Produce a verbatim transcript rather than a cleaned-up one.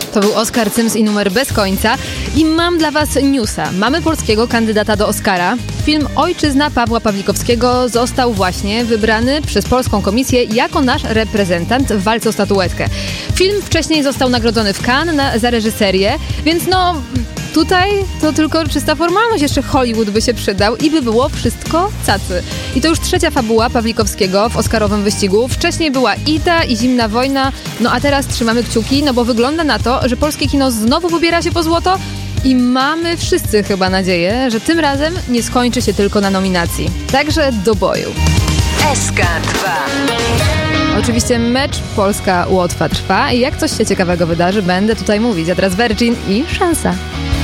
To był Oskar Cyms i numer Bez końca. I mam dla was newsa. Mamy polskiego kandydata do Oscara. Film Ojczyzna Pawła Pawlikowskiego został właśnie wybrany przez Polską Komisję jako nasz reprezentant w walce o statuetkę. Film wcześniej został nagrodzony w Cannes na, za reżyserię, więc no... Tutaj to tylko czysta formalność, jeszcze Hollywood by się przydał i by było wszystko cacy. I to już trzecia fabuła Pawlikowskiego w oscarowym wyścigu. Wcześniej była Ida i Zimna wojna, no a teraz trzymamy kciuki, no bo wygląda na to, że polskie kino znowu wybiera się po złoto i mamy wszyscy chyba nadzieję, że tym razem nie skończy się tylko na nominacji. Także do boju. S K dwa. Oczywiście mecz Polska-Łotwa trwa i jak coś się ciekawego wydarzy, będę tutaj mówić. A teraz Virgin i szansa.